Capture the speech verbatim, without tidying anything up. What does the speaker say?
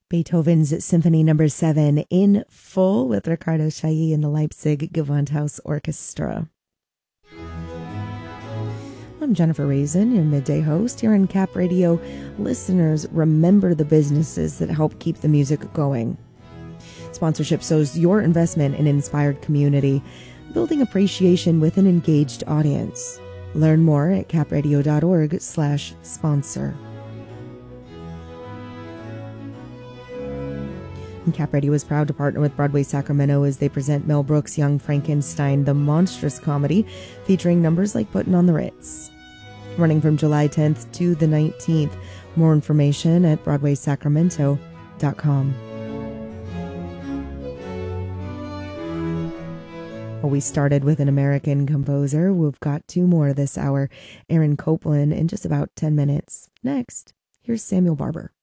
Beethoven's Symphony Number Seven in full with Ricardo Chailly and the Leipzig Gewandhaus Orchestra. I'm Jennifer Raisin, your midday host here on Cap Radio. Listeners, remember the businesses that help keep the music going. Sponsorship shows your investment in an inspired community, building appreciation with an engaged audience. Learn more at capradio.org slash sponsor. And Cap Radio is proud to partner with Broadway Sacramento as they present Mel Brooks' Young Frankenstein, the monstrous comedy featuring numbers like Puttin' on the Ritz. Running from July tenth to the nineteenth. More information at broadway sacramento dot com. Well, we started with an American composer. We've got two more this hour. Aaron Copland in just about ten minutes. Next, here's Samuel Barber.